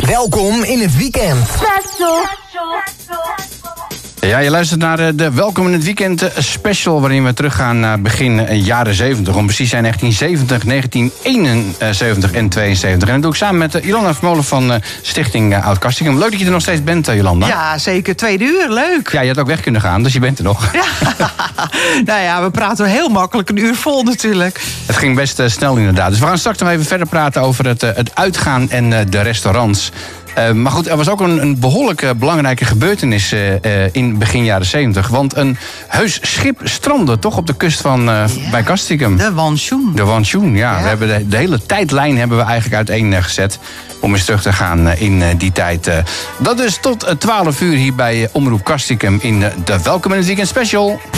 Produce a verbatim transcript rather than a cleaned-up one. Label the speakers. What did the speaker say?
Speaker 1: Welkom in het weekend.
Speaker 2: Ja, je luistert naar de Welkom in het Weekend special, waarin we teruggaan naar begin jaren zeventig. Om precies zijn negentien zeventig, negentien eenenzeventig en tweeënzeventig. En dat doe ik samen met Jolanda Vermolen van Stichting Oud-Castricum. Leuk dat je er nog steeds bent, Jolanda.
Speaker 3: Ja, zeker. Tweede uur. Leuk.
Speaker 2: Ja, je had ook weg kunnen gaan, dus je bent er nog.
Speaker 3: Ja. Nou ja, we praten heel makkelijk een uur vol natuurlijk.
Speaker 2: Het ging best uh, snel inderdaad. Dus we gaan straks nog even verder praten over het, uh, het uitgaan en uh, de restaurants. Uh, maar goed, er was ook een, een behoorlijk uh, belangrijke gebeurtenis uh, uh, in begin jaren zeventig. Want een heus schip strandde toch op de kust van uh, ja, bij Castricum.
Speaker 3: De Wansjoen.
Speaker 2: De Wansjoen, ja.
Speaker 3: ja.
Speaker 2: We hebben de, de hele tijdlijn hebben we eigenlijk uiteen uh, gezet. Om eens terug te gaan uh, in uh, die tijd. Uh, dat is tot uh, twaalf uur hier bij uh, Omroep Castricum in uh, de Welkom in het Weekend special.